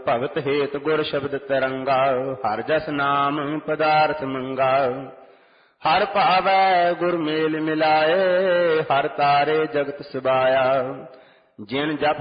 ਭਗਤ ਹੇਤ ਗੁਰ ਸ਼ਬਦ ਤਰੰਗਾ। ਹਰ ਜਸ ਨਾਮ ਪਦਾਰਥ ਮੰਗਾ। ਹਰ ਭਾਵੈ ਗੁਰ ਮੇਲ ਮਿਲਾਏ। ਹਰ ਤਾਰੇ ਜਗਤ ਸਬਾਇਆ। ਜਿਨ ਜਪ